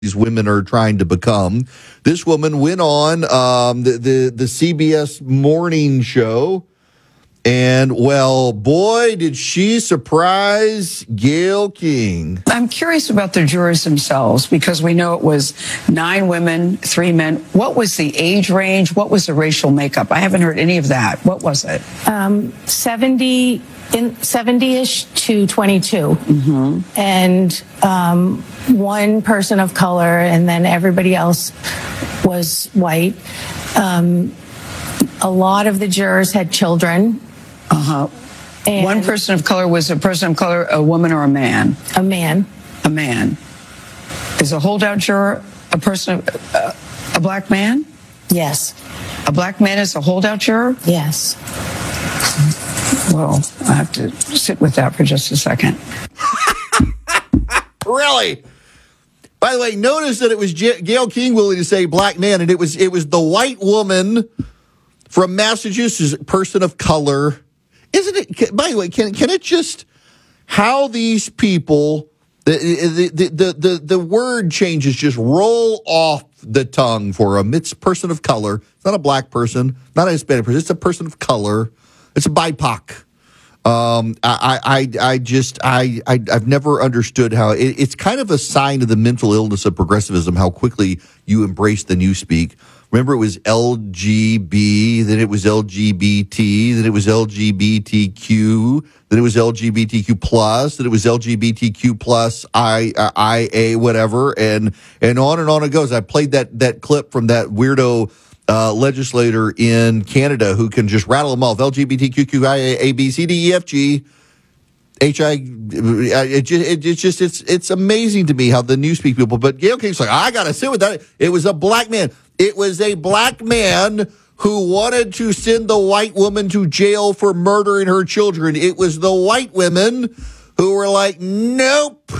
these women are trying to become. This woman went on the CBS morning show, and, well, boy, did she surprise Gayle King. I'm curious about the jurors themselves, because we know it was 9 women, 3 men. What was the age range? What was the racial makeup? I haven't heard any of that. What was it? 70-ish to 22. Mm-hmm. And one person of color, and then everybody else was white. A lot of the jurors had children. Uh-huh. And one person of color was a person of color, a woman or a man? A man. A man. Is a holdout juror a person, a black man? Yes. A black man is a holdout juror? Yes. Well, I have to sit with that for just a second. Really? By the way, notice that it was Gayle King willing to say black man, and it was the white woman from Massachusetts, person of color. Isn't it? By the way, can it just how these people the word changes just roll off the tongue for them? It's person of color. It's not a black person, not a Hispanic person. It's a person of color. It's a BIPOC. I've never understood how it's kind of a sign of the mental illness of progressivism, how quickly you embrace the newspeak. Remember, it was LGB, then it was LGBT, then it was LGBTQ, then it was LGBTQ plus, then it was LGBTQ plus IA, whatever, and on it goes. I played that clip from that weirdo legislator in Canada who can just rattle them off. LGBTQIA, A, B, C, D, E, F, G, H, I. It's amazing to me how the newspeak people. But Gayle King's like, I got to sit with that. It was a black man. It was a black man who wanted to send the white woman to jail for murdering her children. It was the white women who were like, nope.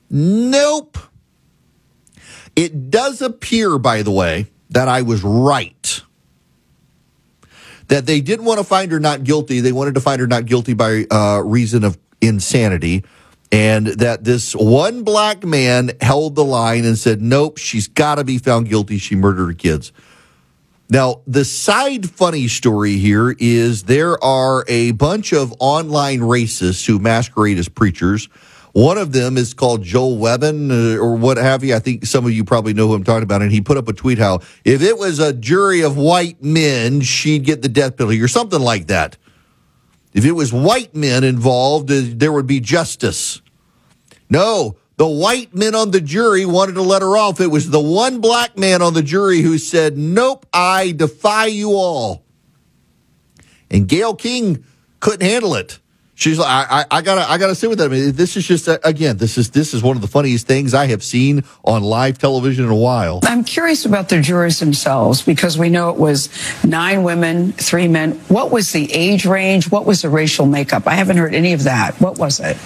It does appear, by the way, that I was right. That they didn't want to find her not guilty. They wanted to find her not guilty by reason of insanity. And that this one black man held the line and said, nope, she's got to be found guilty. She murdered her kids. Now, the side funny story here is there are a bunch of online racists who masquerade as preachers. One of them is called Joel Webbin or what have you. I think some of you probably know who I'm talking about. And he put up a tweet how if it was a jury of white men, she'd get the death penalty or something like that. If it was white men involved, there would be justice. No, the white men on the jury wanted to let her off. It was the one black man on the jury who said, nope, I defy you all. And Gayle King couldn't handle it. She's like, I gotta sit with that. I mean, this is just again, this is one of the funniest things I have seen on live television in a while. I'm curious about the jurors themselves, because we know it was 9 women, 3 men. What was the age range? What was the racial makeup? I haven't heard any of that. What was it?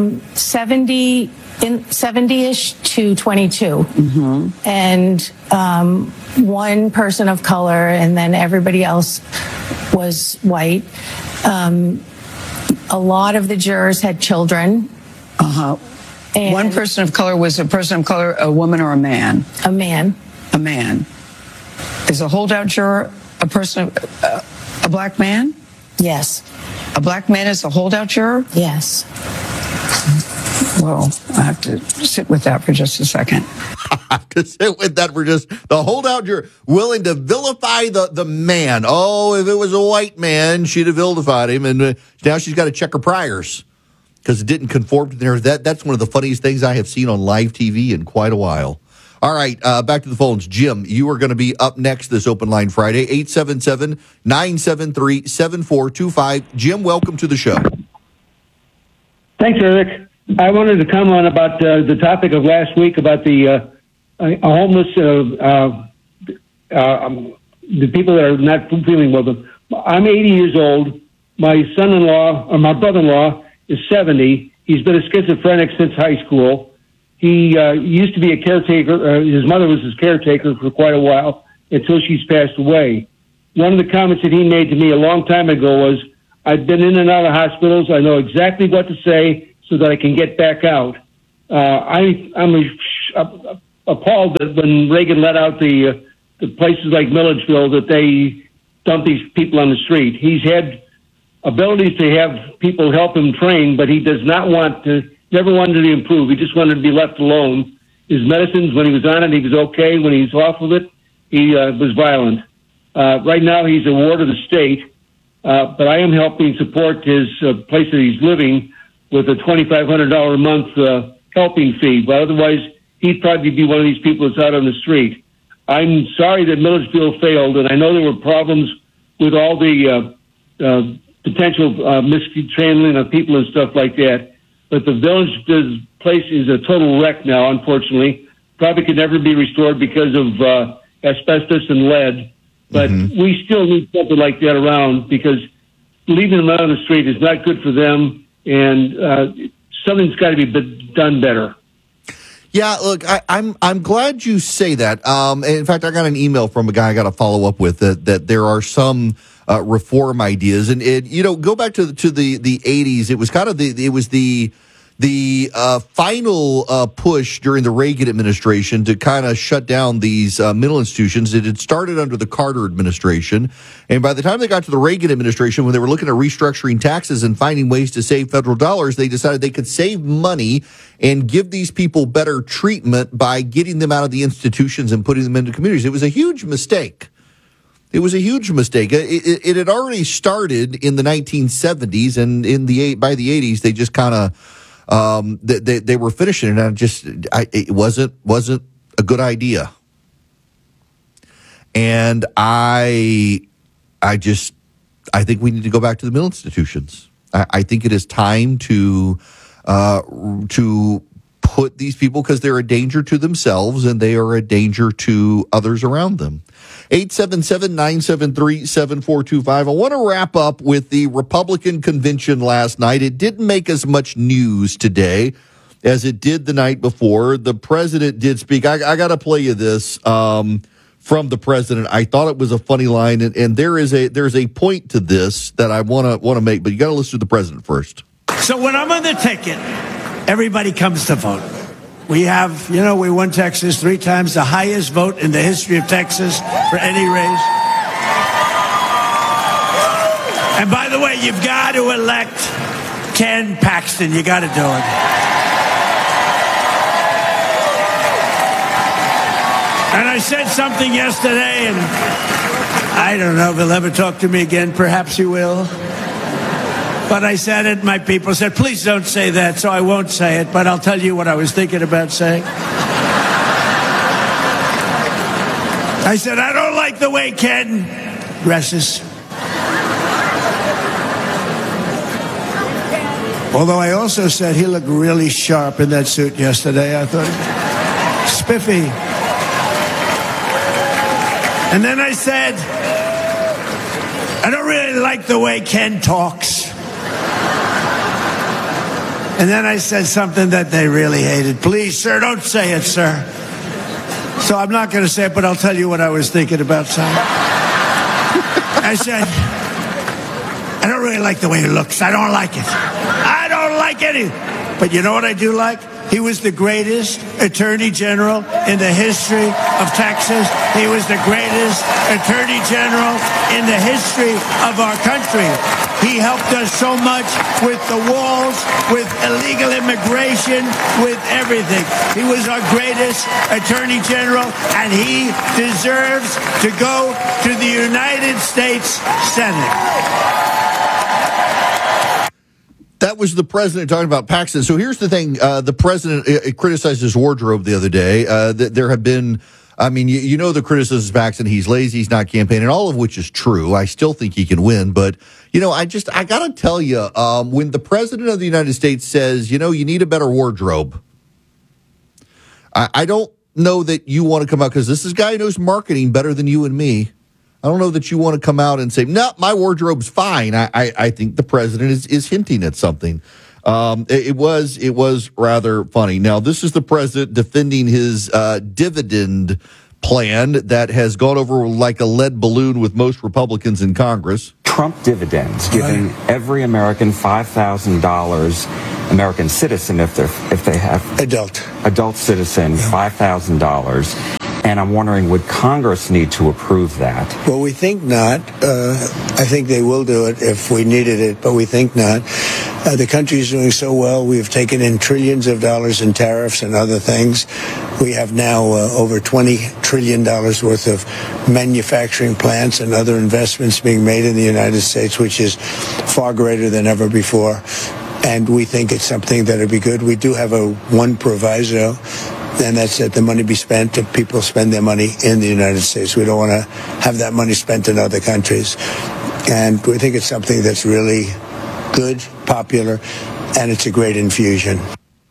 70-ish to 22. Mm-hmm. And one person of color, and then everybody else was white. A lot of the jurors had children. Uh-huh. And one person of color was a person of color, a woman or a man? A man. A man. Is a holdout juror a person, a black man? Yes. A black man is a holdout juror? Yes. Well, I have to sit with that for just a second. I have to sit with that for just the holdout juror willing to vilify the man. Oh, if it was a white man, she'd have vilified him, and now she's got to check her priors because it didn't conform to theirs. That's one of the funniest things I have seen on live TV in quite a while. All right, back to the phones. Jim, you are going to be up next this Open Line Friday, 877-973-7425. Jim, welcome to the show. Thanks, Eric. I wanted to comment about the topic of last week about the homeless, the people that are not feeling well. I'm 80 years old. My son-in-law, or my brother-in-law, is 70. He's been a schizophrenic since high school. He used to be a caretaker. His mother was his caretaker for quite a while until she's passed away. One of the comments that he made to me a long time ago was, I've been in and out of hospitals. I know exactly what to say so that I can get back out. I'm a appalled that when Reagan let out the places like Milledgeville that they dump these people on the street. He's had abilities to have people help him train, but he does not never wanted to improve. He just wanted to be left alone. His medicines, when he was on it, he was okay. When he's off of it, he was violent. Right now, he's a ward of the state, but I am helping support his place that he's living with a $2,500 a month helping fee. But otherwise, he'd probably be one of these people that's out on the street. I'm sorry that Milledgeville failed, and I know there were problems with all the potential mishandling of people and stuff like that. But the village place is a total wreck now, unfortunately. Probably could never be restored because of asbestos and lead. But we still need something like that around, because leaving them out on the street is not good for them, and something's got to be done better. Yeah, look, I'm glad you say that. And in fact, I got an email from a guy I got to follow up with that there are some reform ideas, and go back to the 80s. It was kind of the final push during the Reagan administration to kind of shut down these mental institutions. It had started under the Carter administration, and by the time they got to the Reagan administration, when they were looking at restructuring taxes and finding ways to save federal dollars, they decided they could save money and give these people better treatment by getting them out of the institutions and putting them into communities. It was a huge mistake. It was a huge mistake. It had already started in the 1970s, and by the 80s, they just kind of they were finishing it, and it wasn't a good idea. And I think we need to go back to the middle institutions. I think it is time to put these people, because they're a danger to themselves and they are a danger to others around them. 877-973-7425. I want to wrap up with the Republican convention last night. It didn't make as much news today as it did the night before. The president did speak. I got to play you this from the president. I thought it was a funny line, and there's a point to this that I want to make, but you got to listen to the president first. So when I'm on the ticket, everybody comes to vote. We have, we won Texas 3 times, the highest vote in the history of Texas for any race. And by the way, you've got to elect Ken Paxton. You got to do it. And I said something yesterday, and I don't know if he'll ever talk to me again. Perhaps he will. But I said it, my people said, please don't say that, so I won't say it, but I'll tell you what I was thinking about saying. I said, I don't like the way Ken dresses. Although I also said he looked really sharp in that suit yesterday. I thought, spiffy. And then I said, I don't really like the way Ken talks. And then I said something that they really hated. Please, sir, don't say it, sir. So I'm not going to say it, but I'll tell you what I was thinking about saying. I said, I don't really like the way he looks. I don't like it. I don't like anything. But you know what I do like? He was the greatest attorney general in the history of Texas. He was the greatest attorney general in the history of our country. He helped us so much with the walls, with illegal immigration, with everything. He was our greatest attorney general, and he deserves to go to the United States Senate. That was the president talking about Paxton. So here's the thing. The president criticized his wardrobe the other day. There have been, the criticisms of Paxton. He's lazy, he's not campaigning, all of which is true. I still think he can win. But, I got to tell you, when the president of the United States says, you need a better wardrobe, I don't know that you want to come out, because this is a guy who knows marketing better than you and me. I don't know that you want to come out and say, no, my wardrobe's fine. I think the president is hinting at something. It was rather funny. Now, this is the president defending his dividend plan that has gone over like a lead balloon with most Republicans in Congress. Trump dividends, giving every American $5,000, American citizen if they have adult citizen, $5,000. And I'm wondering, would Congress need to approve that? Well, we think not. I think they will do it if we needed it, but we think not. The country is doing so well. We've taken in trillions of dollars in tariffs and other things. We have now over $20 trillion worth of manufacturing plants and other investments being made in the United States, which is far greater than ever before. And we think it's something that would be good. We do have one proviso, and that's that the money be spent if people spend their money in the United States. We don't want to have that money spent in other countries. And we think it's something that's really good, popular, and it's a great infusion.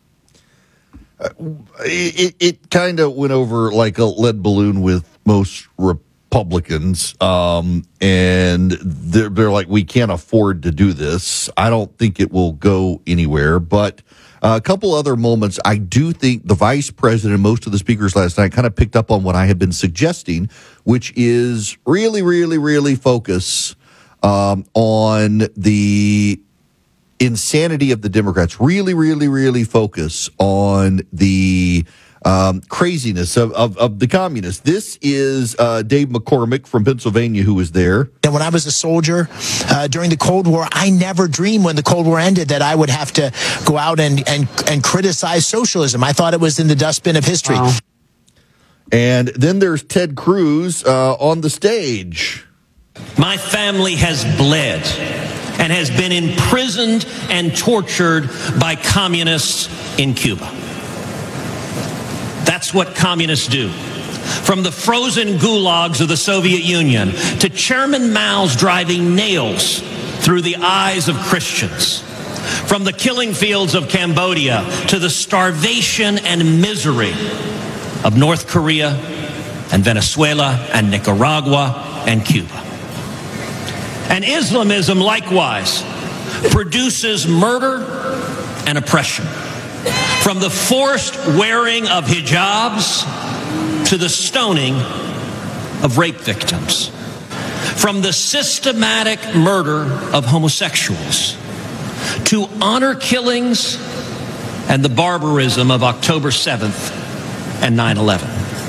It kind of went over like a lead balloon with most Republicans, and they're like, we can't afford to do this. I don't think it will go anywhere, but a couple other moments. I do think the vice president and most of the speakers last night kind of picked up on what I have been suggesting, which is really, really, really focus on the insanity of the Democrats. Really, really, really focus on the craziness of the communists. This is Dave McCormick from Pennsylvania who was there. And when I was a soldier during the Cold War, I never dreamed when the Cold War ended that I would have to go out and criticize socialism. I thought it was in the dustbin of history. Wow. And then there's Ted Cruz on the stage. My family has bled and has been imprisoned and tortured by communists in Cuba. That's what communists do. From the frozen gulags of the Soviet Union to Chairman Mao's driving nails through the eyes of Christians. From the killing fields of Cambodia to the starvation and misery of North Korea and Venezuela and Nicaragua and Cuba. And Islamism likewise produces murder and oppression. From the forced wearing of hijabs to the stoning of rape victims. From the systematic murder of homosexuals to honor killings and the barbarism of October 7th and 9/11.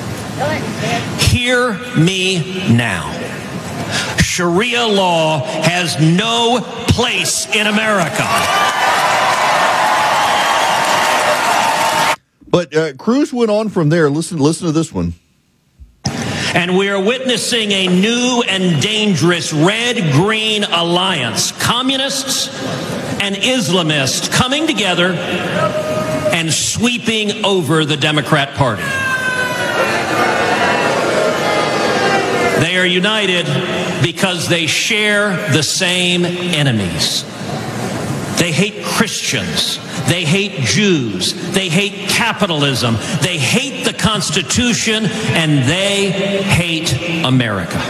Hear me now. Sharia law has no place in America. But Cruz went on from there. Listen to this one. And we are witnessing a new and dangerous red-green alliance. Communists and Islamists coming together and sweeping over the Democrat Party. They are united because they share the same enemies. They hate Christians. They hate Jews. They hate capitalism. They hate the Constitution, and they hate America.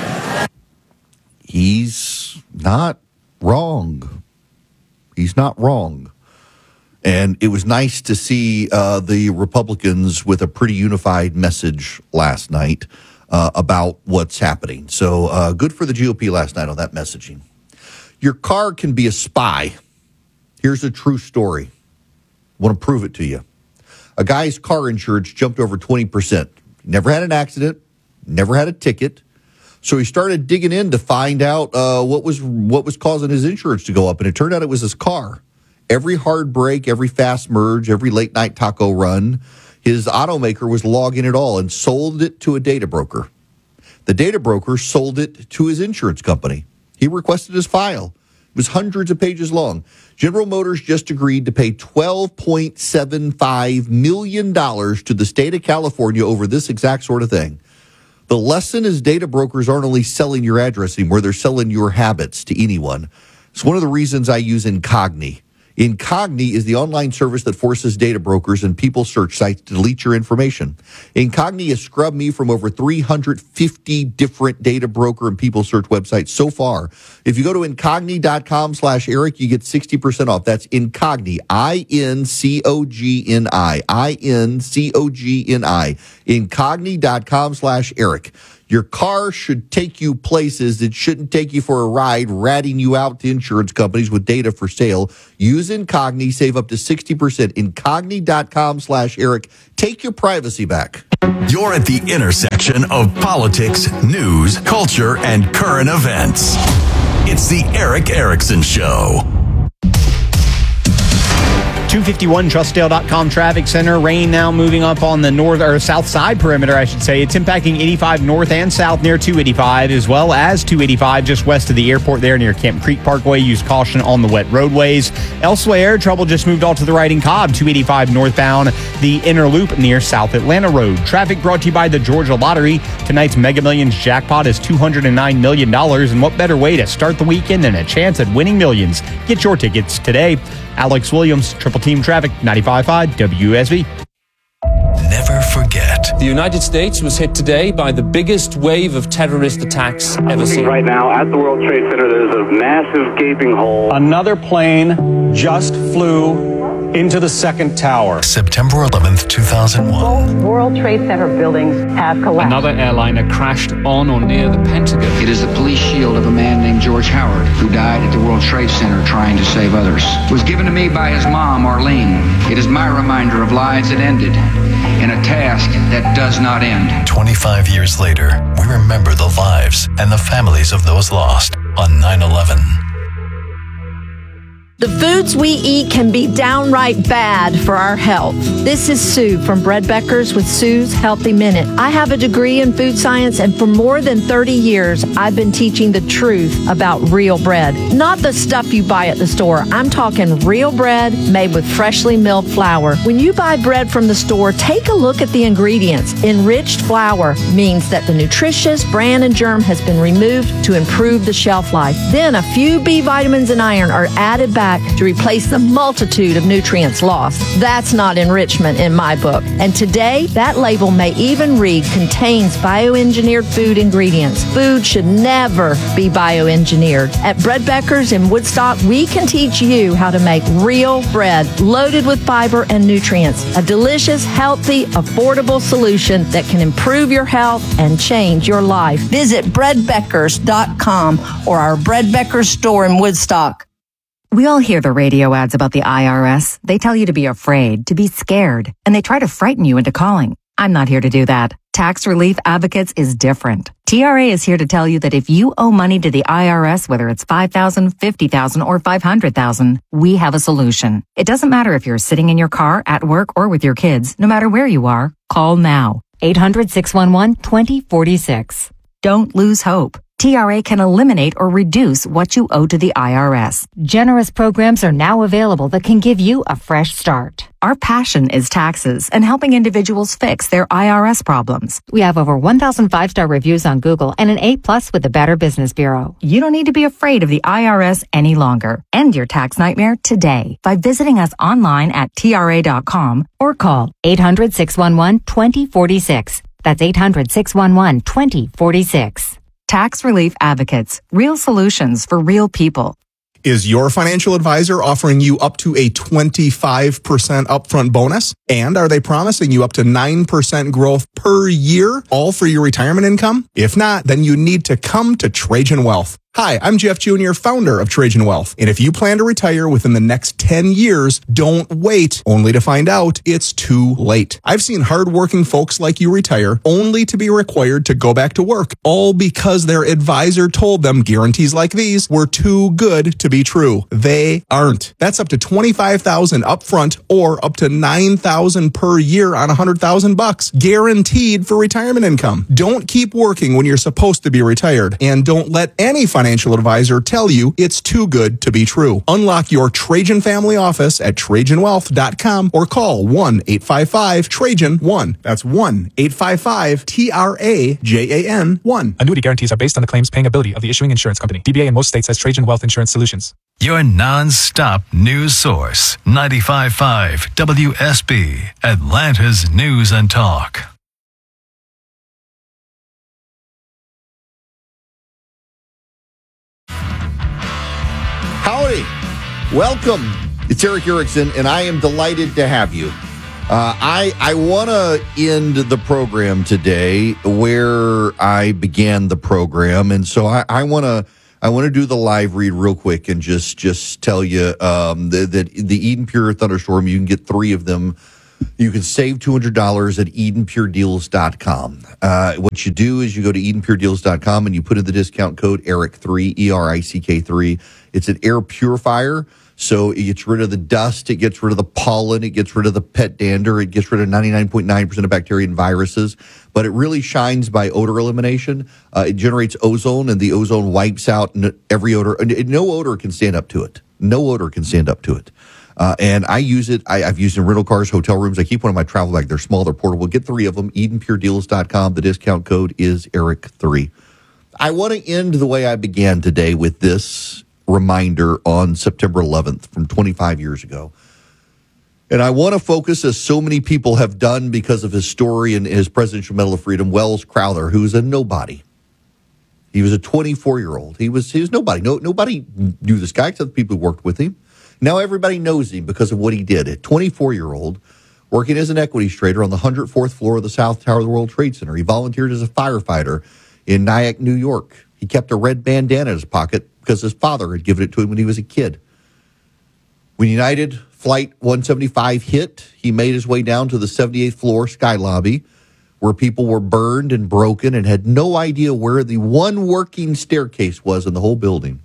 He's not wrong. He's not wrong. And it was nice to see the Republicans with a pretty unified message last night about what's happening. So good for the GOP last night on that messaging. Your car can be a spy. Here's a true story. I want to prove it to you. A guy's car insurance jumped over 20%. Never had an accident, never had a ticket. So he started digging in to find out what was causing his insurance to go up. And it turned out it was his car. Every hard break, every fast merge, every late night taco run, his automaker was logging it all and sold it to a data broker. The data broker sold it to his insurance company. He requested his file. It was hundreds of pages long. General Motors just agreed to pay $12.75 million to the state of California over this exact sort of thing. The lesson is data brokers aren't only selling your address anymore, they're selling your habits to anyone. It's one of the reasons I use Incogni. Incogni is the online service that forces data brokers and people search sites to delete your information. Incogni has scrubbed me from over 350 different data broker and people search websites so far. If you go to incogni.com/Eric, you get 60% off. That's Incogni, INCOGNI, INCOGNI, incogni.com/Eric. Your car should take you places. It shouldn't take you for a ride, ratting you out to insurance companies with data for sale. Use Incogni, save up to 60%. Incogni.com/Eric. Take your privacy back. You're at the intersection of politics, news, culture, and current events. It's the Erick Erickson Show. 251 Trustdale.com traffic center. Rain now moving up on the north or south side perimeter, I should say. It's impacting 85 north and south near 285, as well as 285 just west of the airport there near Camp Creek Parkway. Use caution on the wet roadways. Elsewhere, trouble just moved off to the right in Cobb, 285 northbound, the inner loop near South Atlanta Road. Traffic brought to you by the Georgia Lottery. Tonight's Mega Millions jackpot is $209 million. And what better way to start the weekend than a chance at winning millions? Get your tickets today. Alex Williams, Triple Team Traffic, 95.5 WSB. Never forget. The United States was hit today by the biggest wave of terrorist attacks ever seen. Right now at the World Trade Center, there's a massive gaping hole. Another plane just flew into the second tower. September 11th, 2001. Both World Trade Center buildings have collapsed. Another airliner crashed on or near the Pentagon. It is the police shield of a man named George Howard, who died at the World Trade Center trying to save others. It was given to me by his mom, Arlene. It is my reminder of lives that ended in a task that does not end. 25 years later, we remember the lives and the families of those lost on 9/11. The foods we eat can be downright bad for our health. This is Sue from Bread Beckers with Sue's Healthy Minute. I have a degree in food science, and for more than 30 years, I've been teaching the truth about real bread. Not the stuff you buy at the store. I'm talking real bread made with freshly milled flour. When you buy bread from the store, take a look at the ingredients. Enriched flour means that the nutritious bran and germ has been removed to improve the shelf life. Then a few B vitamins and iron are added back to replace the multitude of nutrients lost. That's not enrichment in my book. And today, that label may even read contains bioengineered food ingredients. Food should never be bioengineered. At Bread Beckers in Woodstock, we can teach you how to make real bread loaded with fiber and nutrients. A delicious, healthy, affordable solution that can improve your health and change your life. Visit breadbeckers.com or our Bread Beckers store in Woodstock. We all hear the radio ads about the IRS. They tell you to be afraid, to be scared, and they try to frighten you into calling. I'm not here to do that. Tax Relief Advocates is different. TRA is here to tell you that if you owe money to the IRS, whether it's $5,000, $50,000, or $500,000, we have a solution. It doesn't matter if you're sitting in your car, at work, or with your kids. No matter where you are, call now. 800-611-2046. Don't lose hope. TRA can eliminate or reduce what you owe to the IRS. Generous programs are now available that can give you a fresh start. Our passion is taxes and helping individuals fix their IRS problems. We have over 1,000 5-star reviews on Google and an A+ with the Better Business Bureau. You don't need to be afraid of the IRS any longer. End your tax nightmare today by visiting us online at TRA.com or call 800-611-2046. That's 800-611-2046. Tax Relief Advocates. Real solutions for real people. Is your financial advisor offering you up to a 25% upfront bonus? And are they promising you up to 9% growth per year, all for your retirement income? If not, then you need to come to Trajan Wealth. Hi, I'm Jeff Jr., founder of Trajan Wealth. And if you plan to retire within the next 10 years, don't wait only to find out it's too late. I've seen hardworking folks like you retire only to be required to go back to work, all because their advisor told them guarantees like these were too good to be true. They aren't. That's up to $25,000 upfront or up to $9,000 per year on $100,000 guaranteed for retirement income. Don't keep working when you're supposed to be retired, and don't let any financial advisor tell you it's too good to be true. Unlock your Trajan family office at TrajanWealth.com or call 1-855-TRAJAN-1. That's 1-855-TRAJAN-1. Annuity guarantees are based on the claims paying ability of the issuing insurance company. DBA in most states has Trajan Wealth Insurance Solutions. Your non-stop news source. 95.5 WSB, Atlanta's News and Talk. Howdy. Welcome. It's Eric Erickson, and I am delighted to have you. I want to end the program today where I began the program, and so I want to do the live read real quick and just tell you that the Eden Pure Thunderstorm, you can get 3 of them. You can save $200 at EdenPureDeals.com. What you do is you go to EdenPureDeals.com and you put in the discount code ERIC3, ERICK3. It's an air purifier, so it gets rid of the dust, it gets rid of the pollen, it gets rid of the pet dander, it gets rid of 99.9% of bacteria and viruses, but it really shines by odor elimination. It generates ozone, and the ozone wipes out every odor. No odor can stand up to it. No odor can stand up to it. And I use it. I've used it in rental cars, hotel rooms. I keep one in my travel bag. They're small, they're portable. Get 3 of them. EdenPureDeals.com. The discount code is ERIC3. I want to end the way I began today with this reminder on September 11th from 25 years ago. And I want to focus, as so many people have done because of his story and his Presidential Medal of Freedom, Welles Crowther, who's a nobody. He was a 24-year-old. He was nobody. Nobody knew this guy except the people who worked with him. Now everybody knows him because of what he did. At 24-year-old, working as an equities trader on the 104th floor of the South Tower of the World Trade Center. He volunteered as a firefighter in Nyack, New York. He kept a red bandana in his pocket because his father had given it to him when he was a kid. When United Flight 175 hit, he made his way down to the 78th floor sky lobby where people were burned and broken and had no idea where the one working staircase was in the whole building.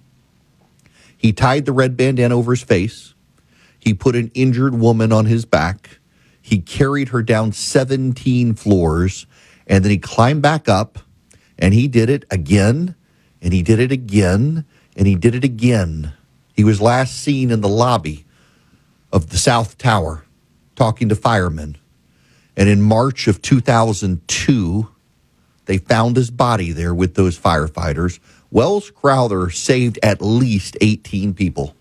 He tied the red bandana over his face. He put an injured woman on his back. He carried her down 17 floors, and then he climbed back up, and he did it again, and he did it again, and he did it again. He was last seen in the lobby of the South Tower talking to firemen. And in March of 2002, they found his body there with those firefighters. Welles Crowther saved at least 18 people.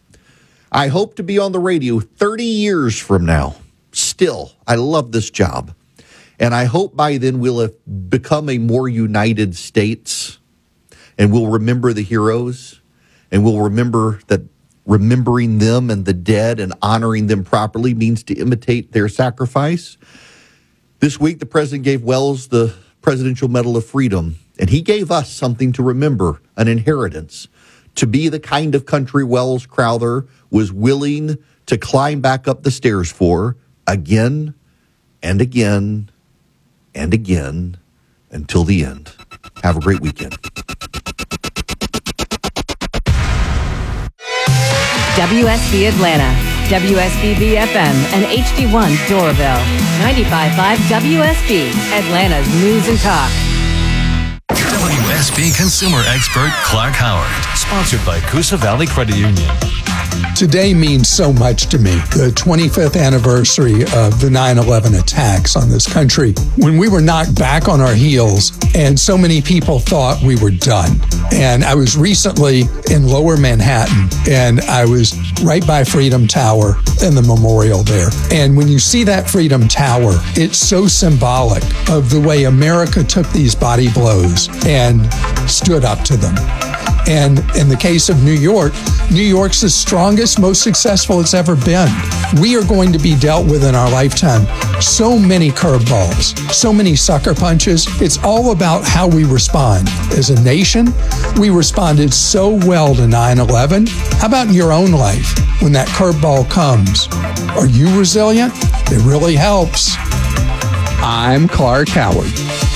I hope to be on the radio 30 years from now. Still, I love this job. And I hope by then we'll have become a more united states, and we'll remember the heroes, and we'll remember that remembering them and the dead and honoring them properly means to imitate their sacrifice. This week, the president gave Welles the Presidential Medal of Freedom, and he gave us something to remember, an inheritance, to be the kind of country Welles Crowther was willing to climb back up the stairs for again and again and again until the end. Have a great weekend. WSB Atlanta, WSB FM, and HD1 Doraville. 95.5 WSB, Atlanta's News and Talk. WSB consumer expert Clark Howard. Sponsored by Coosa Valley Credit Union. Today means so much to me. The 25th anniversary of the 9/11 attacks on this country, when we were knocked back on our heels and so many people thought we were done. And I was recently in Lower Manhattan, and I was right by Freedom Tower and the memorial there. And when you see that Freedom Tower, it's so symbolic of the way America took these body blows and stood up to them. And in the case of New York, New York's the strongest, most successful it's ever been. We are going to be dealt with in our lifetime so many curveballs, so many sucker punches. It's all about how we respond. As a nation, we responded so well to 9/11. How about in your own life when that curveball comes? Are you resilient? It really helps. I'm Clark Howard.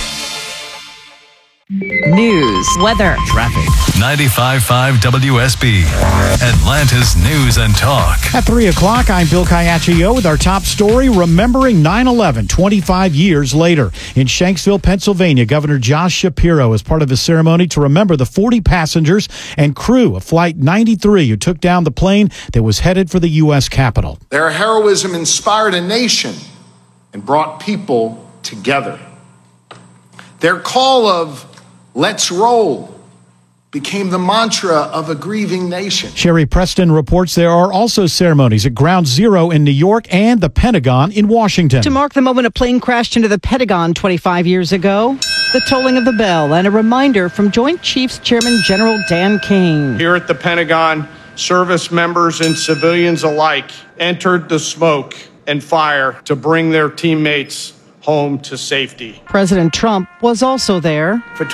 News, weather, traffic. 95.5 WSB, Atlanta's News and Talk. At 3 o'clock, I'm Bill Caiaccio with our top story, remembering 9/11 25 years later. In Shanksville, Pennsylvania, Governor Josh Shapiro is part of a ceremony to remember the 40 passengers and crew of Flight 93 who took down the plane that was headed for the U.S. Capitol. Their heroism inspired a nation and brought people together. Their call of "Let's roll" became the mantra of a grieving nation. Sherry Preston reports there are also ceremonies at Ground Zero in New York and the Pentagon in Washington. To mark the moment a plane crashed into the Pentagon 25 years ago, the tolling of the bell and a reminder from Joint Chiefs Chairman General Dan King. Here at the Pentagon, service members and civilians alike entered the smoke and fire to bring their teammates home to safety. President Trump was also there. For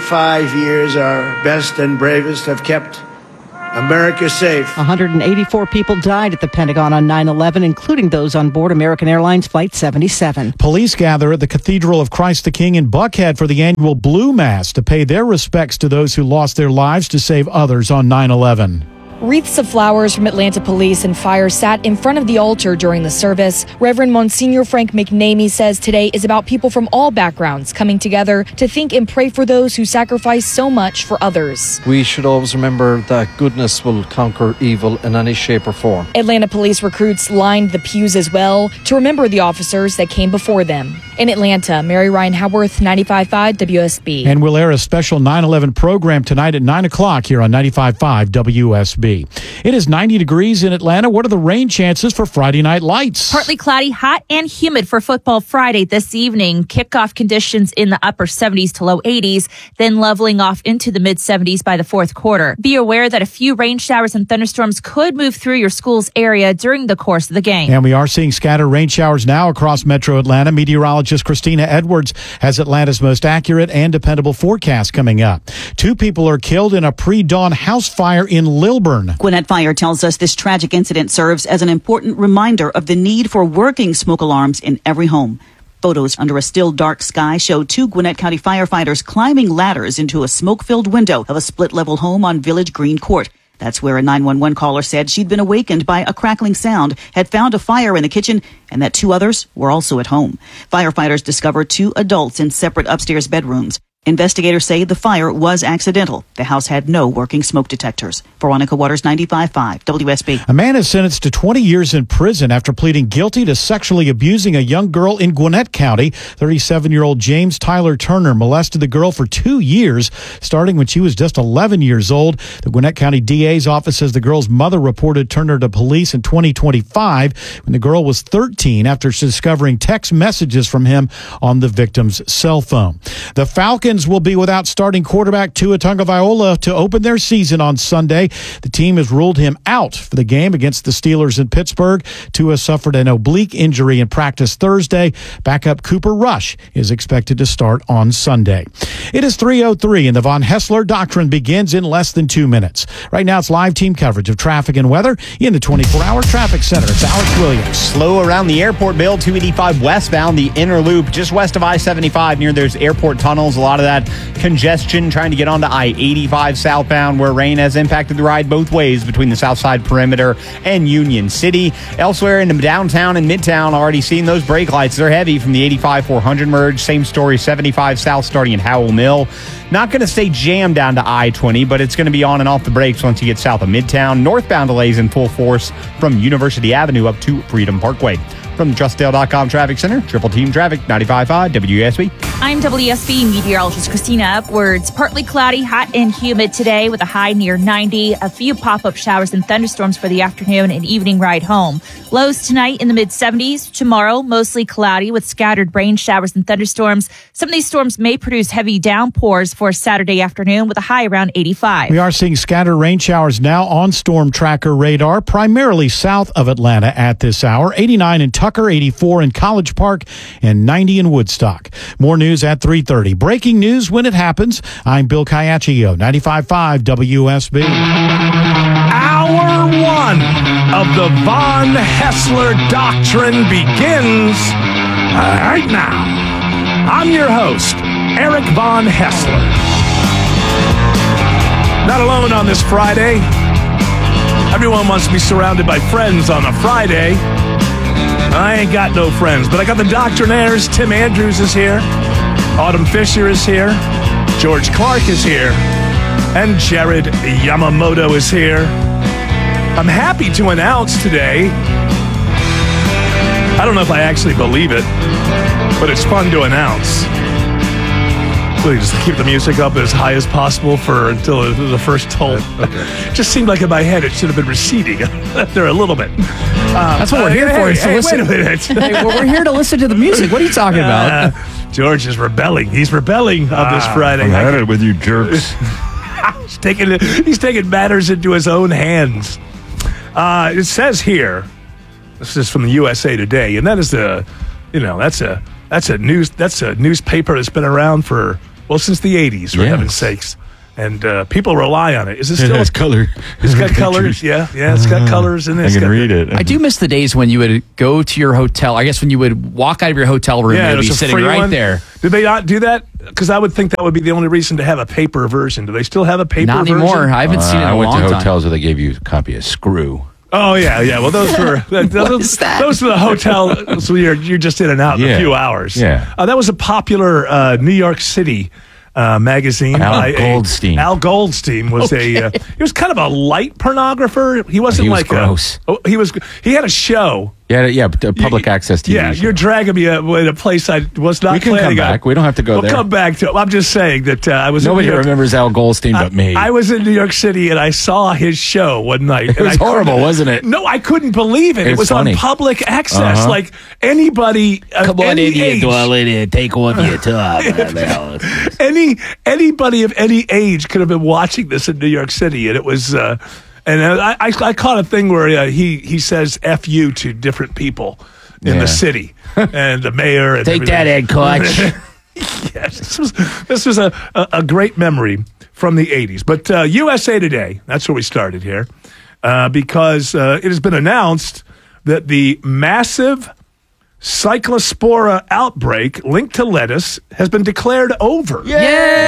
25 years, our best and bravest have kept America safe. 184 people died at the Pentagon on 9/11, including those on board American Airlines Flight 77. Police gather at the Cathedral of Christ the King in Buckhead for the annual Blue Mass to pay their respects to those who lost their lives to save others on 9/11. Wreaths of flowers from Atlanta police and fire sat in front of the altar during the service. Reverend Monsignor Frank McNamee says today is about people from all backgrounds coming together to think and pray for those who sacrifice so much for others. We should always remember that goodness will conquer evil in any shape or form. Atlanta police recruits lined the pews as well to remember the officers that came before them. In Atlanta, Mary Ryan Howarth, 95.5 WSB. And we'll air a special 9/11 program tonight at 9 o'clock here on 95.5 WSB. It is 90 degrees in Atlanta. What are the rain chances for Friday Night Lights? Partly cloudy, hot and humid for football Friday this evening. Kickoff conditions in the upper 70s to low 80s, then leveling off into the mid 70s by the fourth quarter. Be aware that a few rain showers and thunderstorms could move through your school's area during the course of the game. And we are seeing scattered rain showers now across metro Atlanta. Meteorologist Christina Edwards has Atlanta's most accurate and dependable forecast coming up. 2 people are killed in a pre-dawn house fire in Lilburn. Gwinnett Fire tells us this tragic incident serves as an important reminder of the need for working smoke alarms in every home. Photos under a still dark sky show 2 Gwinnett County firefighters climbing ladders into a smoke-filled window of a split-level home on Village Green Court. That's where a 911 caller said she'd been awakened by a crackling sound, had found a fire in the kitchen, and that 2 others were also at home. Firefighters discovered 2 adults in separate upstairs bedrooms. Investigators say the fire was accidental. The house had no working smoke detectors. Veronica Waters, 95.5 WSB. A man is sentenced to 20 years in prison after pleading guilty to sexually abusing a young girl in Gwinnett County. 37-year-old James Tyler Turner molested the girl for 2 years, starting when she was just 11 years old. The Gwinnett County DA's office says the girl's mother reported Turner to police in 2025 when the girl was 13 after discovering text messages from him on the victim's cell phone. The Falcons will be without starting quarterback Tua Tagovailoa to open their season on Sunday. The team has ruled him out for the game against the Steelers in Pittsburgh. Tua suffered an oblique injury in practice Thursday. Backup Cooper Rush is expected to start on Sunday. It is 3:03 and the Von Hessler Doctrine begins in less than 2 minutes. Right now it's live team coverage of traffic and weather in the 24-hour traffic center. It's Alex Williams. Slow around the airport, Bill. 285 westbound, the inner loop just west of I-75 near those airport tunnels. A lot of that congestion trying to get onto I-85 southbound where rain has impacted the ride both ways between the south side perimeter and Union City. Elsewhere in the downtown and midtown, already seeing those brake lights. They're heavy from the 85-400 merge. Same story, 75 south starting at Howell Mill. Not going to stay jammed down to I-20, but it's going to be on and off the brakes once you get south of Midtown. Northbound delays in full force from University Avenue up to Freedom Parkway. From the TrustDale.com Traffic Center, Triple Team Traffic, 95.5 WSB. I'm WSB meteorologist Christina Upwards. Partly cloudy, hot and humid today with a high near 90. A few pop-up showers and thunderstorms for the afternoon and evening ride home. Lows tonight in the mid-70s. Tomorrow, mostly cloudy with scattered rain showers and thunderstorms. Some of these storms may produce heavy downpours for Saturday afternoon with a high around 85. We are seeing scattered rain showers now on Storm Tracker radar, primarily south of Atlanta at this hour. 89 in Tucker, 84 in College Park, and 90 in Woodstock. More news at 3:30. Breaking news when it happens. I'm Bill Caiaccio, 95.5 WSB. Hour 1 of the Von Hessler Doctrine begins right now. I'm your host, Eric Von Hessler. Not alone on this Friday. Everyone wants to be surrounded by friends on a Friday. I ain't got no friends, but I got the Doctrinaires. Tim Andrews is here. Autumn Fisher is here. George Clark is here. And Jared Yamamoto is here. I'm happy to announce today, I don't know if I actually believe it, but it's fun to announce. Really, just keep the music up as high as possible until the first toll. Just seemed like in my head it should have been receding there a little bit. That's what we're here for. Is to listen. Wait a minute. Hey, we're here to listen to the music. What are you talking about? George is rebelling. He's rebelling on this Friday. I'm at it with you jerks. He's taking matters into his own hands. It says here, this is from the USA Today, and that is that's a newspaper that's been around for since the 80s, for heaven's sakes. And people rely on it. Is it still? It has color. It's got colors. Yeah, it's got colors in it. I can read it. I do miss the days when you would go to your hotel. I guess when you would walk out of your hotel room, it would be sitting right there. Did they not do that? Because I would think that would be the only reason to have a paper version. Do they still have a paper version? Not anymore. I haven't seen it in a long time. I went to hotels where they gave you a copy of Screw. Oh, yeah. Well, those were those were the hotels where you're just in and out in a few hours. Yeah. That was a popular New York City magazine. Al Goldstein. Al Goldstein was he was kind of a light pornographer. He wasn't like gross. He had a show. Yeah, public access TV. Yeah, you're dragging me in a place I was not. We can planning come back. on. We don't have to go there. We'll come back to it. I'm just saying that I was. Nobody remembers Al Goldstein but me. I was in New York City and I saw his show one night. It was horrible, wasn't it? No, I couldn't believe it. It was funny. on public access. Like anybody. Come on in here, darling, and take off your top. Anybody of any age could have been watching this in New York City, and it was. And I caught a thing where he says "F you" to different people in the city, and the mayor. And take that, Ed Koch. Yes, this was a great memory from the 80s. But USA Today, that's where we started here, because it has been announced that the massive Cyclospora outbreak linked to lettuce has been declared over. Yay!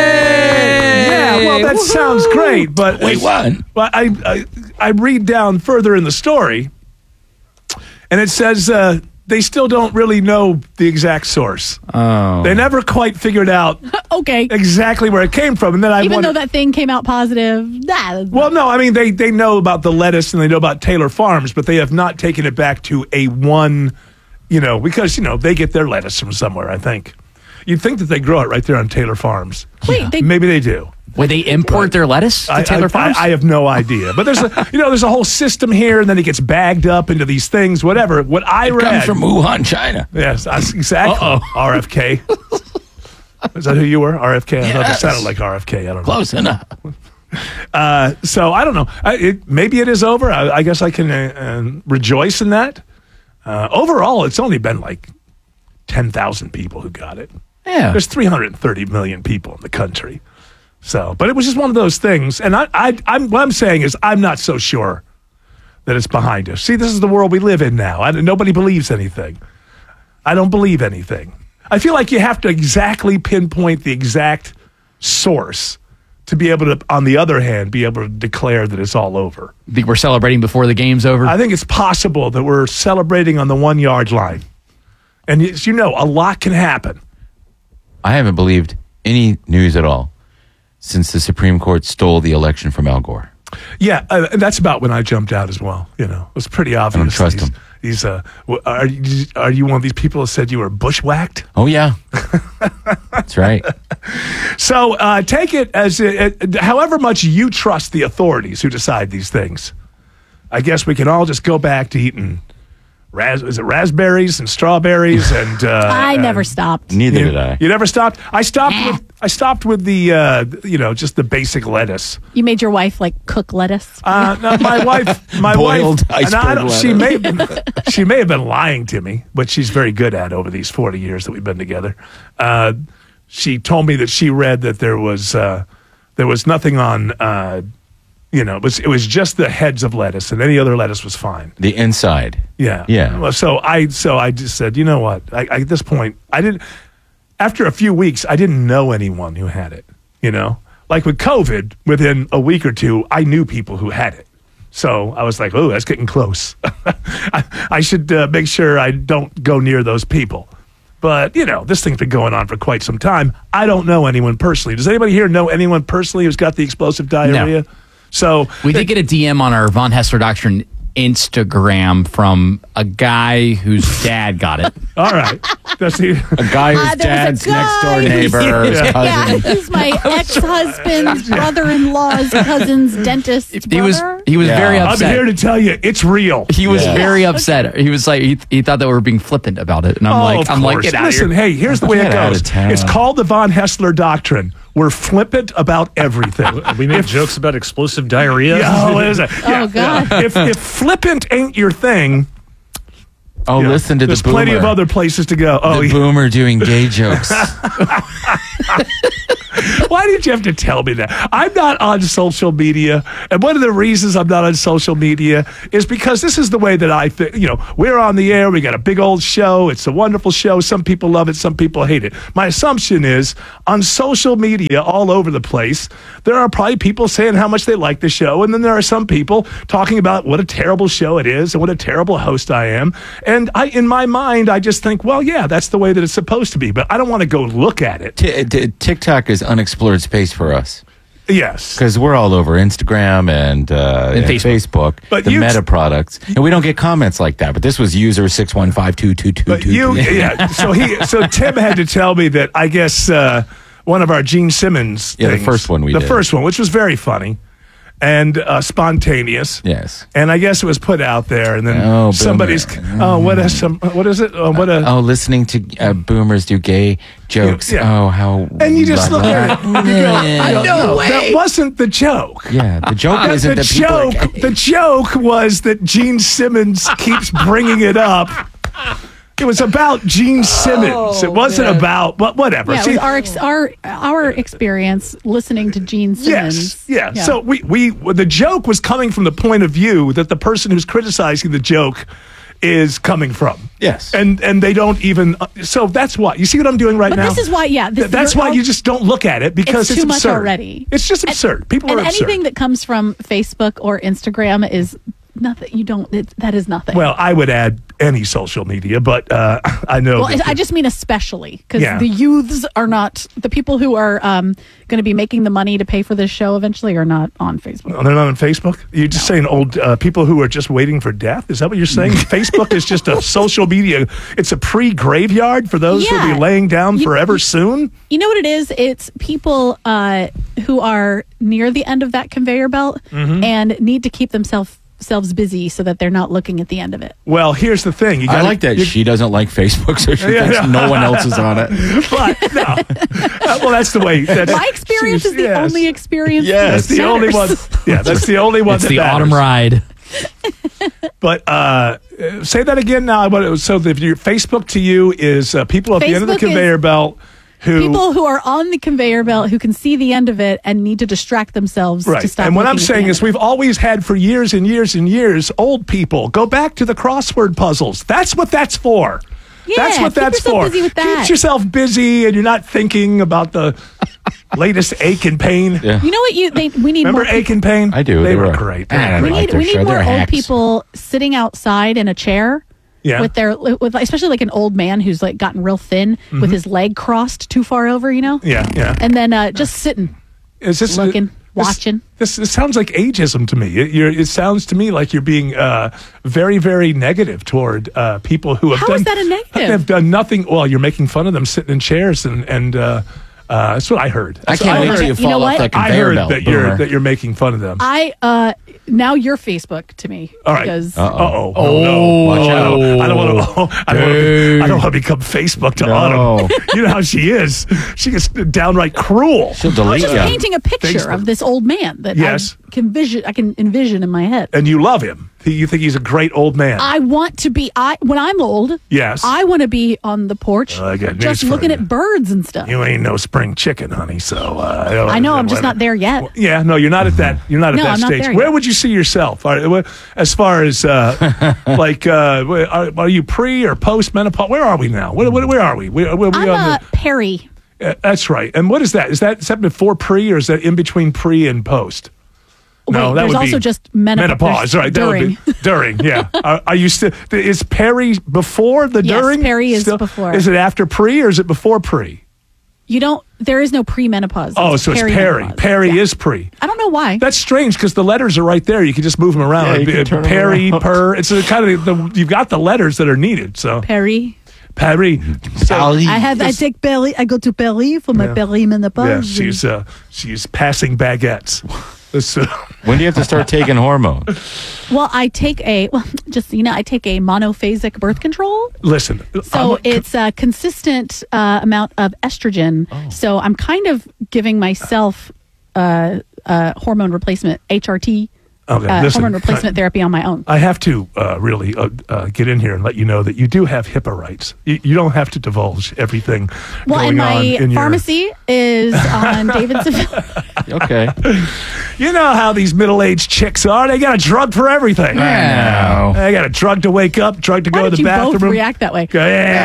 Yeah, well, that sounds great, but we won. But I read down further in the story, and it says they still don't really know the exact source. Oh, they never quite figured out exactly where it came from. And then even though that thing came out positive, well, no, I mean they know about the lettuce and they know about Taylor Farms, but they have not taken it back to a one. Because they get their lettuce from somewhere. I think you'd think that they grow it right there on Taylor Farms. Wait, maybe they do. Would they import their lettuce to Taylor Farms? I have no idea. But there's a whole system here, and then it gets bagged up into these things. Whatever. What I read comes from Wuhan, China. Yes, exactly. RFK. Is that who you were? RFK. I thought it sounded like RFK. I don't know. Close enough. So I don't know. Maybe it is over. I guess I can rejoice in that. Overall, it's only been like 10,000 people who got it. Yeah. There's 330 million people in the country. So, but it was just one of those things. And what I'm saying is I'm not so sure that it's behind us. See, this is the world we live in now. Nobody believes anything. I don't believe anything. I feel like you have to exactly pinpoint the exact source to be able to, on the other hand, be able to declare that it's all over. Think we're celebrating before the game's over? I think it's possible that we're celebrating on the 1 yard line. And as you know, a lot can happen. I haven't believed any news at all since the Supreme Court stole the election from Al Gore. Yeah, that's about when I jumped out as well. It was pretty obvious. I don't trust him. Are you one of these people that said you were bushwhacked? Oh, yeah. That's right. So take it as however much you trust the authorities who decide these things. I guess we can all just go back to eating raspberries and strawberries and I never stopped. Neither did I. You never stopped? I stopped with the just the basic lettuce. You made your wife cook lettuce? No, my boiled wife iceberg lettuce. She may have been lying to me, but she's very good at over these 40 years that we've been together. She told me that she read that there was nothing on it was just the heads of lettuce, and any other lettuce was fine. The inside. Yeah. Yeah. So I just said, you know what? At this point, I didn't. After a few weeks, I didn't know anyone who had it. Like with COVID, within a week or two, I knew people who had it. So I was like, oh, that's getting close. I should make sure I don't go near those people. But, this thing's been going on for quite some time. I don't know anyone personally. Does anybody here know anyone personally who's got the explosive diarrhea? No. So we did get a DM on our Von Hessler Doctrine Instagram from a guy whose dad got it. All right. That's a guy whose dad's next door neighbor's cousin. He's my ex-husband's brother-in-law's cousin's dentist brother. He was very upset. I'm here to tell you, it's real. He was very upset. He was like, he thought that we were being flippant about it, and I'm like, get out Listen, of here. hey, here's the way it goes. It's called the Von Hessler Doctrine. We're flippant about everything. We make jokes about explosive diarrhea. Yeah, what is it? Oh, God. If flippant ain't your thing. Oh, listen to the there's boomer. plenty of other places to go. Oh, the boomer doing gay jokes. Why did you have to tell me that? I'm not on social media, and one of the reasons I'm not on social media is because this is the way that I think. We're on the air. We got a big old show. It's a wonderful show. Some people love it. Some people hate it. My assumption is on social media all over the place, there are probably people saying how much they like the show, and then there are some people talking about what a terrible show it is and what a terrible host I am. And in my mind, I just think, well, yeah, that's the way that it's supposed to be, but I don't want to go look at it. TikTok is unexplored space for us. Yes. Because we're all over Instagram and Facebook, But the Meta products. And we don't get comments like that. But this was user 615222222. But so Tim had to tell me that, I guess, one of our Gene Simmons the things, first one the first one, which was very funny and spontaneous. Yes. And I guess it was put out there, and then somebody's what is it? Listening to boomers do gay jokes. Yeah. Oh, how and you just look at it and you go, that wasn't the joke. Yeah, the joke isn't that people are gay. The joke was that Gene Simmons keeps bringing it up. It was about Gene Simmons. It wasn't about, but whatever. Yeah, it was our experience listening to Gene Simmons. Yes, yeah. So the joke was coming from the point of view that the person who's criticizing the joke is coming from. Yes. And they don't even, so that's why. You see what I'm doing right now? But this is why, that's why you just don't look at it, because it's too absurd. much already. It's just absurd. People are absurd. And anything that comes from Facebook or Instagram is nothing. That is nothing. Well, I would add any social media, but I know. Well, I just mean especially because Yeah. the youths are not, the people who are going to be making the money to pay for this show eventually are not on Facebook. Oh, they're not on Facebook? You're just saying old people who are just waiting for death? Is that what you're saying? Facebook is just a social media. It's a pre-graveyard for those who will be laying down forever soon? You know what it is? It's people who are near the end of that conveyor belt and need to keep themselves busy so that they're not looking at the end of it. Well, here's the thing. I like that she doesn't like Facebook, so she thinks no one else is on it. But no. Well, that's the way. My experience is the only experience. That's the only one. Yeah, that's the only one. It's that the matters. autumn ride. But say that again now. So if your Facebook to you is people at the end of the Facebook conveyor belt people who are on the conveyor belt who can see the end of it and need to distract themselves to stop. And what I'm looking at saying the is we've always had for years and years and years, old people go back to the crossword puzzles. That's what that's for. That's what keep that's yourself for. busy with that. Keeps yourself busy and you're not thinking about the latest ache and pain. Yeah. You know what we need Remember more ache and pain? I do. They were great. we need more old people sitting outside in a chair. Yeah. with especially like an old man who's like gotten real thin with his leg crossed too far over, Yeah. and then just sitting, looking, watching. This sounds like ageism to me. It sounds to me like you're being very, very negative toward people who have How done. is that a negative? Have done nothing. Well, you're making fun of them sitting in chairs, and that's what I heard. I can't wait till you fall off that I conveyor heard belt. that you're making fun of them. Now you're Facebook to me. All right. Because no. Watch out. I don't want to. I don't want to become Facebook to Autumn. You know how she is. She gets downright cruel. She'll I'm delete just you. painting a picture of this old man that I can envision in my head. And you love him. You think he's a great old man. I want to be. When I'm old. Yes. I want to be on the porch, I got just news for looking you. at birds and stuff. You ain't no spring chicken, honey. So I know. I'm just not there yet. Yeah, no, you're not at that. You're not at No, that I'm not stage. there Where yet. would you see yourself? As far as are you pre or post menopause? Where are we now? Where are we? I'm Perry. That's right. And what is that? Is that before pre or is that in between pre and post? No, Wait, that there's would also be just menopause. Right. During. That would be during. Yeah. Are you still? Is Perry before the Yes, during? Perry is still? before. Is it after pre or is it before pre? You don't. There is no premenopause. Oh, so it's Peri. perimenopause. Peri is pre. I don't know why. That's strange because the letters are right there. You can just move them around. Yeah, you can turn them Peri, around. per. It's a kind of you've got the letters that are needed. So Peri. So, I take Peri. I go to Peri for my perimenopause. yeah, she's passing baguettes. When do you have to start taking hormones? Well, I take I take a monophasic birth control. Listen, So it's a consistent amount of estrogen. So I'm kind of giving myself hormone replacement, HRT, listen, hormone replacement therapy on my own. I have to really get in here and let you know that you do have HIPAA rights. You don't have to divulge everything Well, going and on my in pharmacy is on Davidson. Okay. You know how these middle-aged chicks are. They got a drug for everything. I know. They got a drug to wake up, drug to Why go to did the you bathroom. both react that way?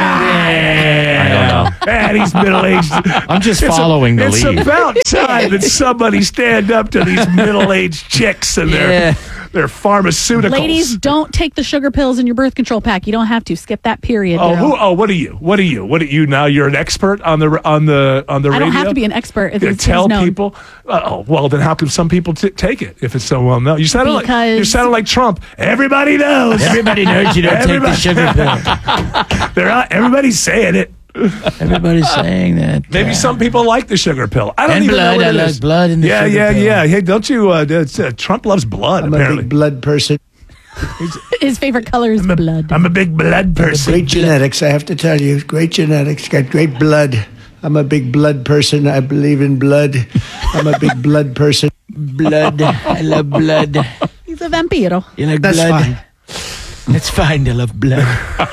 Yeah. I don't know. Yeah, these middle-aged. I'm just following the lead. It's about time that somebody stand up to these middle-aged chicks and their pharmaceuticals. Ladies, don't take the sugar pills in your birth control pack. You don't have to. Skip that period. girl. What are you? What are you now? You're an expert on the radio. I don't have to be an expert. If You it's tell known. people. Well, then how come some people take it if it's so well known? You sounded like Trump. Everybody knows. Everybody knows you don't take the sugar pill. Everybody's saying it. Everybody's saying that. Maybe some people like the sugar pill. I don't And even blood. know what I it like is. blood in the sugar pill. Yeah. Hey, don't you? Trump loves blood. I'm apparently, a big blood person. His favorite color is blood. I'm a big blood person. Great genetics, I have to tell you. Great genetics. Got great blood. I'm a big blood person. I believe in blood. I'm a big blood person. Blood. I love blood. He's a vampiro. You like That's blood? fine. It's fine to love blood.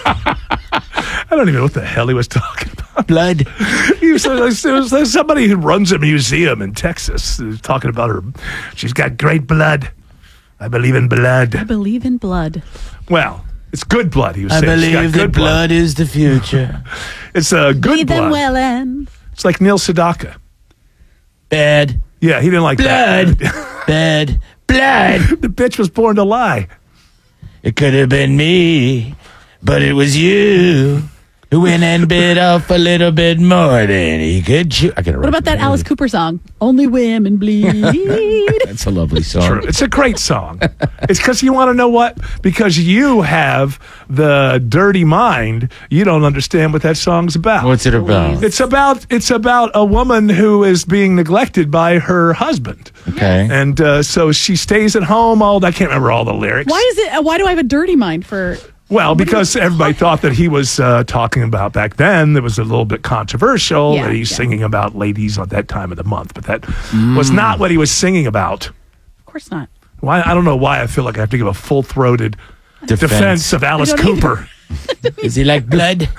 I don't even know what the hell he was talking about. Blood. It was somebody who runs a museum in Texas talking about her. She's got great blood. I believe in blood. I believe in blood. Well, it's good blood. He was I saying. She's got believe good that blood is the future. It's a good Bleed them blood. well and It's like Neil Sedaka. Bad. Yeah, he didn't like Blood. that. Bad. Blood. The bitch was born to lie. It could have been me, but it was you who went and bit off a little bit more than he could chew. what about that Alice Cooper song? Only women bleed. That's a lovely song. True. It's a great song. It's because you want to know what? Because you have the dirty mind. You don't understand what that song's about. What's it about? It's about a woman who is being neglected by her husband. Okay. And so she stays at home. I can't remember all the lyrics. Why do I have a dirty mind for? Well, because everybody thought that he was talking about back then. It was a little bit controversial that he's singing about ladies at that time of the month, but that was not what he was singing about. Of course not. Why? I don't know why I feel like I have to give a full-throated defense of Alice Cooper. Is he like blood?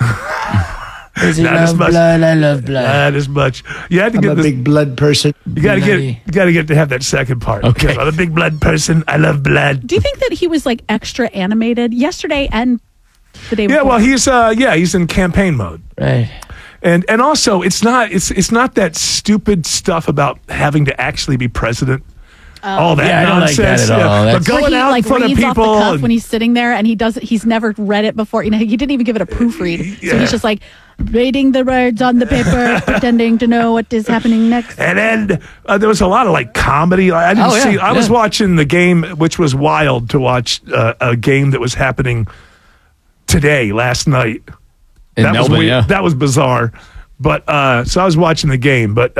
Does he Not as love much. blood? I love blood. Not as much. You had to I'm get a this. big blood person. You got to get to have that second part. Okay. I'm a big blood person. I love blood. Do you think that he was like extra animated yesterday and the day Yeah, before? well, he's in campaign mode. Right. And also, it's not that stupid stuff about having to actually be president. All that Yeah, I don't like nonsense. that at all. But That's- Where going he out in front of reads off the people. cuff when he's sitting there and he's never read it before. He didn't even give it a proofread. So Yeah. he's just like reading the words on the paper, pretending to know what is happening next. And then there was a lot of like comedy. I didn't see. I was watching the game, which was wild to watch a game that was happening today, last night. In that Melbourne, was weird. yeah. That was bizarre. But so I was watching the game, but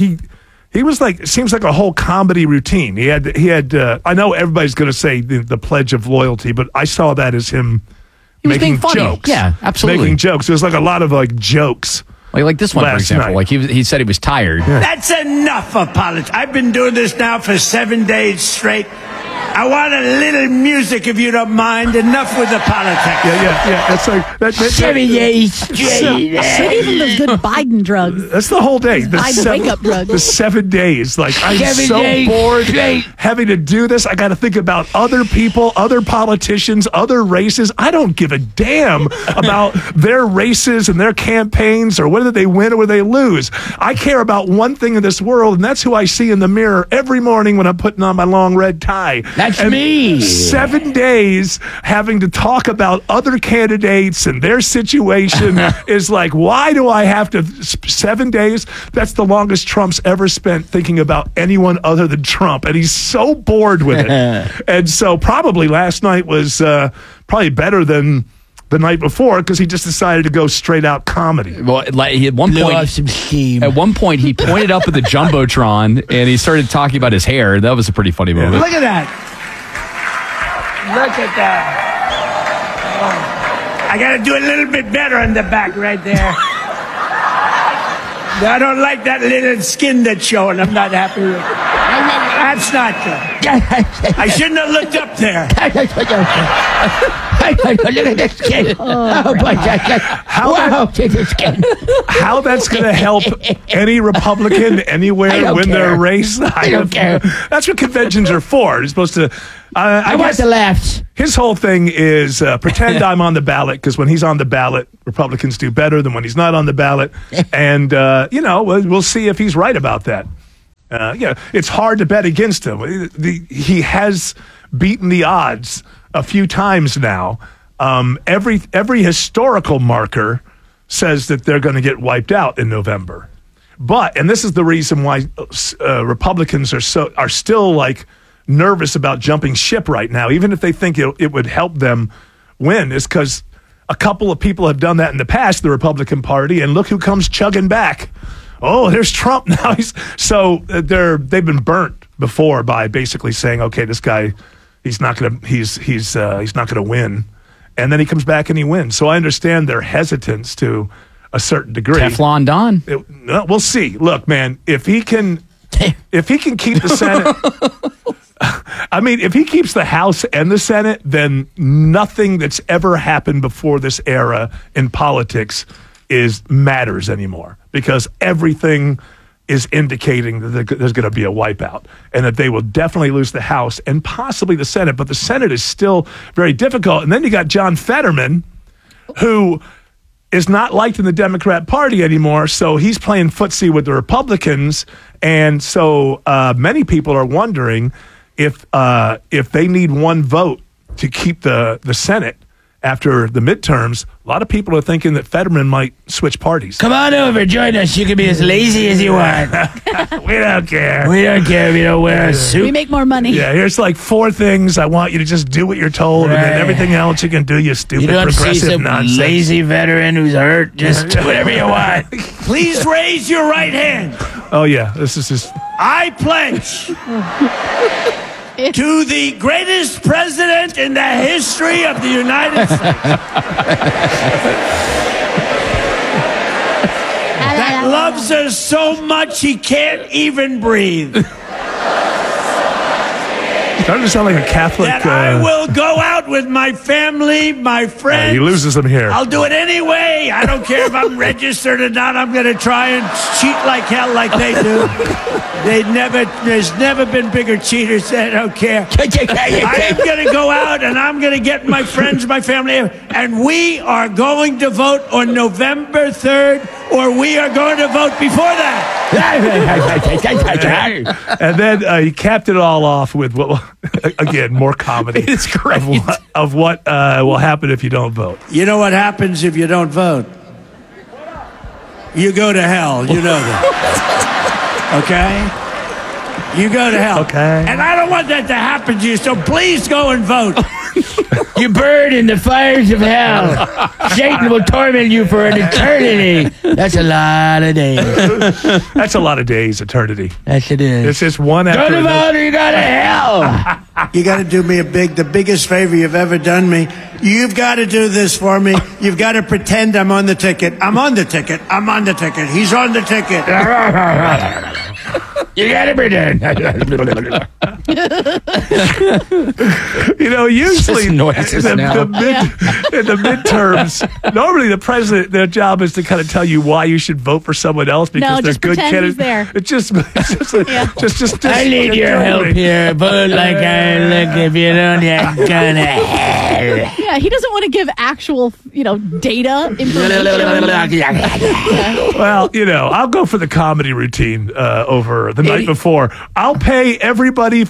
he was like, it seems like a whole comedy routine. He had. I know everybody's going to say the Pledge of Loyalty, but I saw that as him He was making being funny. jokes. Yeah, absolutely. Making jokes. There's like a lot of like jokes. Like this one, for last example. night. Like he said he was tired. That's enough of politics. I've been doing this now for 7 days straight. I want a little music, if you don't mind. Enough with the politics. Yeah. That's like that. 7 days straight. Maybe even those good Biden drugs. That's the whole day. The Biden wake-up drugs. The 7 days. Like, I'm 7 so days bored straight. having to do this. I got to think about other people, other politicians, other races. I don't give a damn about their races and their campaigns or whether they win or whether they lose. I care about one thing in this world, and that's who I see in the mirror every morning when I'm putting on my long red tie. That's And me. 7 days having to talk about other candidates and their situation is like, why do I have to 7 days? That's the longest Trump's ever spent thinking about anyone other than Trump. And he's so bored with it. And so probably last night was probably better than the night before because he just decided to go straight out comedy. Well, like at one Blew point, off some steam. At one point, he pointed up at the jumbotron and he started talking about his hair. That was a pretty funny moment. Look at that. Look at that. Oh. I got to do a little bit better on the back right there. I don't like that little skin that's showing. I'm not happy with it. That's not good. I shouldn't have looked up there. Look at this skin. Oh, my God. How that's going to help any Republican anywhere win their race? I don't care. That's what conventions are for. You're supposed to. I want the laughs. His whole thing is pretend I'm on the ballot because when he's on the ballot, Republicans do better than when he's not on the ballot. And, we'll see if he's right about that. It's hard to bet against him. He has beaten the odds a few times now. Every historical marker says that they're going to get wiped out in November. And this is the reason why Republicans are still like nervous about jumping ship right now, even if they think it would help them win, is because a couple of people have done that in the past, the Republican Party, and look who comes chugging back. Oh, there's Trump now. They've been burnt before by basically saying, okay, this guy, he's not gonna win, and then he comes back and he wins. So I understand their hesitance to a certain degree. Teflon Don. We'll see. Look, man, if he can keep the Senate. I mean, if he keeps the House and the Senate, then nothing that's ever happened before this era in politics matters anymore, because everything is indicating that there's going to be a wipeout and that they will definitely lose the House and possibly the Senate. But the Senate is still very difficult. And then you got John Fetterman, who is not liked in the Democrat Party anymore, so he's playing footsie with the Republicans. And so many people are wondering if they need one vote to keep the Senate after the midterms. A lot of people are thinking that Fetterman might switch parties. Come on over, join us. You can be as lazy as you want. We don't care. We don't care if you don't wear a suit. We make more money. Yeah, here's like 4 things. I want you to just do what you're told, and then everything else you can do, you stupid you don't progressive see some nonsense. lazy veteran who's hurt. Just do whatever you want. Please raise your right hand. Oh, yeah. This is just... I pledge to the greatest president in the history of the United States that loves us so much he can't even breathe. Starting to sound like a Catholic. That I will go out with my family, my friends. He loses them here. I'll do it anyway. I don't care if I'm registered or not. I'm going to try and cheat like hell like they do. There's never been bigger cheaters. I don't care. I am going to go out and I'm going to get my friends, my family, and we are going to vote on November 3rd, or we are going to vote before that. And then he capped it all off with, again, more comedy. It's great. Of what will happen if you don't vote. You know what happens if you don't vote? You go to hell. You know that. Okay? You go to hell. Okay. And I don't want that to happen to you, so please go and vote. You burn in the fires of hell. Satan will torment you for an eternity. That's a lot of days. That's a lot of days, eternity. Yes, it is. It's just one after Go to vote or you go to hell. You got to do me the biggest favor you've ever done me. You've got to do this for me. You've got to pretend I'm on the ticket. I'm on the ticket. I'm on the ticket. He's on the ticket. You got to pretend. Usually in the midterms, normally the president, their job is to kind of tell you why you should vote for someone else because they're good candidates. It's just I need your help here. Vote like I look. If you don't, you're gonna hell. Yeah, he doesn't want to give actual, data information. Well, I'll go for the comedy routine over the night before. I'll pay everybody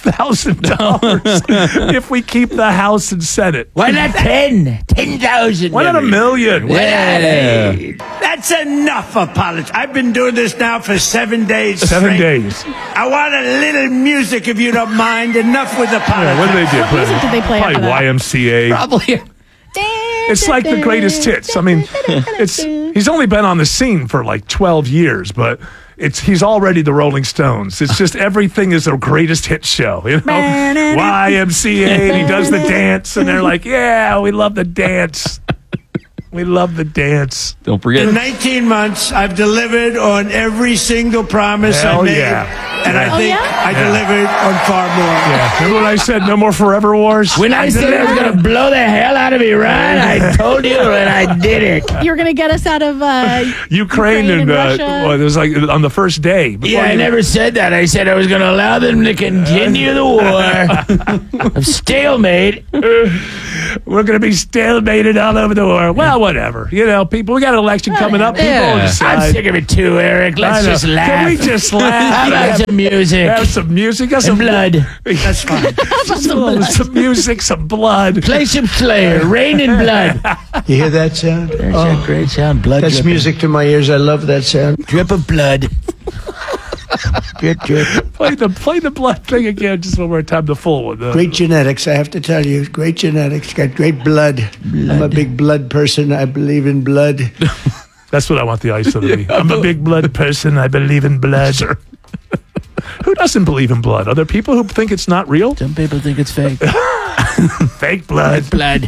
$5,000 if we keep the House and Senate. Why not 10? 10,000. Why not $1 million? Yeah. That's enough of politics. I've been doing this now for 7 days. 7 days. I want a little music, if you don't mind. Enough with the politics. Yeah, what do they do? What music did they play Probably after that? YMCA. Probably. It's like the greatest hits. I mean, he's only been on the scene for like 12 years, but he's already the Rolling Stones. It's just everything is a greatest hit show. You know, YMCA, and he does the dance, and they're like, "Yeah, we love the dance. We love the dance." Don't forget. In 19 months, I've delivered on every single promise I made. And I think I delivered on far more. Yeah. Remember when I said no more forever wars? When I said I was going to blow the hell out of Iran, I told you and I did it. You're going to get us out of Ukraine and Russia. it was like on the first day. I never said that. I said I was going to allow them to continue the war of stalemate. We're going to be stalemated all over the world. Well, whatever. You know, people, we got an election coming up. People will decide. I'm sick of it too, Eric. Let's just laugh. Can we just laugh? How about some music? Have some music. Got some blood. That's fine. Some music, some blood. Play some Slayer. Rain and Blood. You hear that sound? There's that great sound. Blood. That's dripping. music to my ears. I love that sound. Drip of blood. Drip, drip. Play the blood thing again, just one more time. The full one. Great genetics, I have to tell you. Great genetics. Got great blood. I'm a big blood person. I believe in blood. That's what I want the ISO to be. I'm a big blood person. I believe in blood. Who doesn't believe in blood? Are there people who think it's not real? Some people think it's fake. Fake blood. Blood.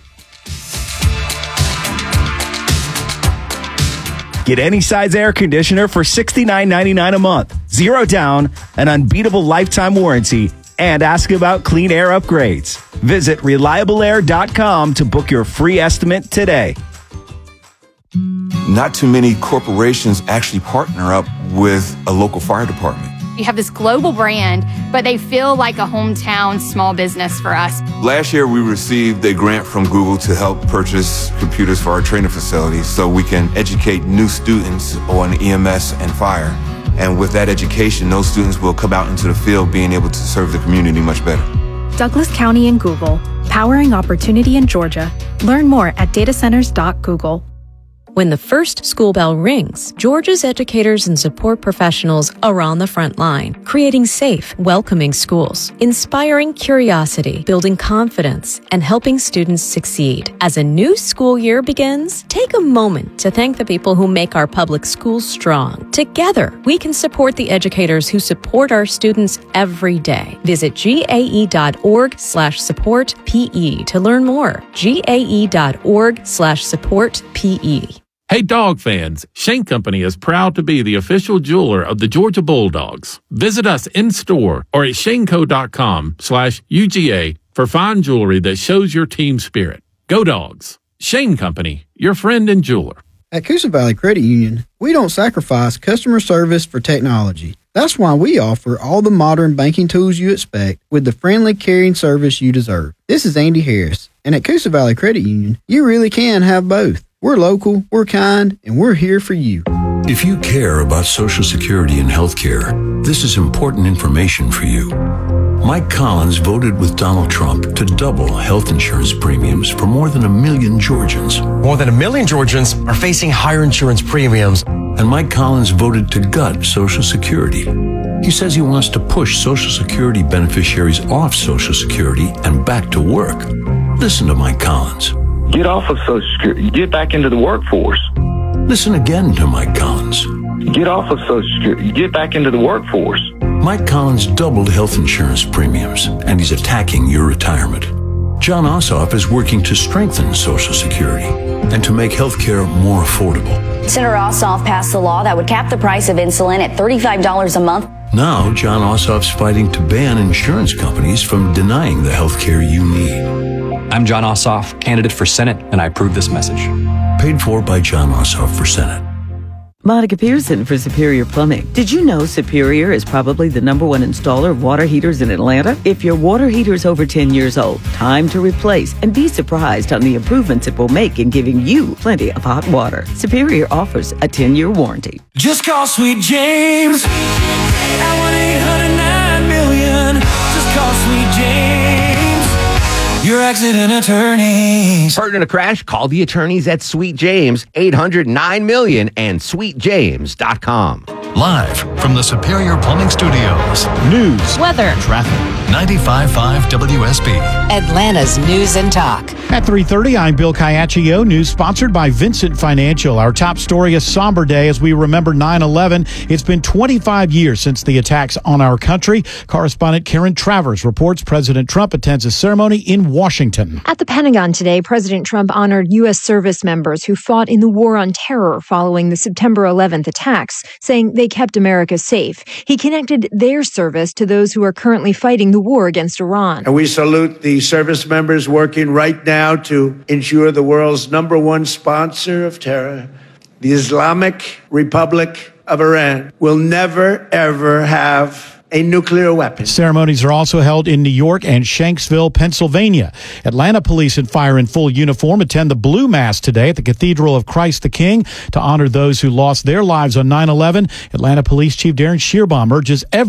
Get any size air conditioner for $69.99 a month. 0 down, an unbeatable lifetime warranty, and ask about clean air upgrades. Visit reliableair.com to book your free estimate today. Not too many corporations actually partner up with a local fire department. You have this global brand, but they feel like a hometown small business for us. Last year, we received a grant from Google to help purchase computers for our training facilities so we can educate new students on EMS and fire. And with that education, those students will come out into the field being able to serve the community much better. Douglas County and Google, powering opportunity in Georgia. Learn more at datacenters.google. When the first school bell rings, Georgia's educators and support professionals are on the front line, creating safe, welcoming schools, inspiring curiosity, building confidence, and helping students succeed. As a new school year begins, take a moment to thank the people who make our public schools strong. Together, we can support the educators who support our students every day. Visit gae.org/support-PE to learn more. gae.org/support-PE. Hey dog fans, Shane Company is proud to be the official jeweler of the Georgia Bulldogs. Visit us in store or at shaneco.com/UGA for fine jewelry that shows your team spirit. Go Dogs. Shane Company, your friend and jeweler. At Coosa Valley Credit Union, we don't sacrifice customer service for technology. That's why we offer all the modern banking tools you expect with the friendly, caring service you deserve. This is Andy Harris, and at Coosa Valley Credit Union, you really can have both. We're local, we're kind, and we're here for you. If you care about Social Security and health care, this is important information for you. Mike Collins voted with Donald Trump to double health insurance premiums for more than 1 million Georgians. More than 1 million Georgians are facing higher insurance premiums. And Mike Collins voted to gut Social Security. He says he wants to push Social Security beneficiaries off Social Security and back to work. Listen to Mike Collins. Get off of Social Security. Get back into the workforce. Listen again to Mike Collins. Get off of Social Security. Get back into the workforce. Mike Collins doubled health insurance premiums, and he's attacking your retirement. John Ossoff is working to strengthen Social Security and to make health care more affordable. Senator Ossoff passed a law that would cap the price of insulin at $35 a month. Now, John Ossoff's fighting to ban insurance companies from denying the health care you need. I'm John Ossoff, candidate for Senate, and I approve this message. Paid for by John Ossoff for Senate. Monica Pearson for Superior Plumbing. Did you know Superior is probably the #1 installer of water heaters in Atlanta? If your water heater is over 10 years old, time to replace and be surprised on the improvements it will make in giving you plenty of hot water. Superior offers a 10-year warranty. Just call Sweet James. Accident attorneys. Hurt in a crash? Call the attorneys at Sweet James, 800-9-MILLION, and sweetjames.com. Live from the Superior Plumbing Studios. News, weather, traffic. 95.5 WSB. Atlanta's News and Talk. At 3:30, I'm Bill Caiaccio. News sponsored by Vincent Financial. Our top story, a somber day as we remember 9/11. It's been 25 years since the attacks on our country. Correspondent Karen Travers reports President Trump attends a ceremony in Washington. At the Pentagon today, President Trump honored U.S. service members who fought in the war on terror following the September 11th attacks, saying they kept America safe. He connected their service to those who are currently fighting the war against Iran. And we salute the service members working right now to ensure the world's #1 sponsor of terror, the Islamic Republic of Iran, will never, ever have a nuclear weapon. Ceremonies are also held in New York and Shanksville, Pennsylvania. Atlanta police and fire in full uniform attend the Blue Mass today at the Cathedral of Christ the King to honor those who lost their lives on 9/11. Atlanta Police Chief Darren Shearbaum urges everyone